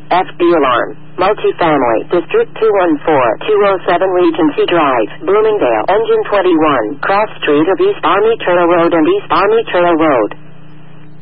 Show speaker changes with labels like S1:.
S1: FB alarm. Multifamily, District 214-207 Regency Drive, Bloomingdale, Engine 21, Cross Street of East Army Trail Road and East Army Trail Road.